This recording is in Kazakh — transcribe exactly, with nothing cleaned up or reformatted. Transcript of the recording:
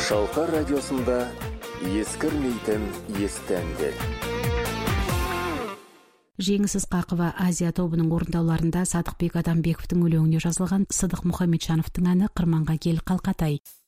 Шалқар радиосында ескірмейтін естәндер. Жеңісіз Қақыва Азия тобының орындауларында Садықбек Адамбековтың өлеңіне жазылған Сыдық Мұхамеджановтың әні «Қырманға кел қалқатай».